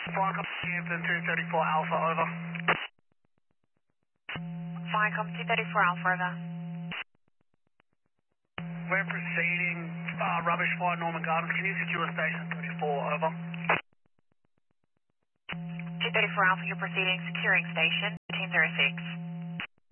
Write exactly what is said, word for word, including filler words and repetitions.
Viacom Hampton two thirty-four Alpha, over. Viacom two thirty-four Alpha, over. We're proceeding, uh, rubbish flight Norman Gardens. Can you secure station thirty-four, over? two thirty-four Alpha, you're proceeding, securing station, fifteen zero six.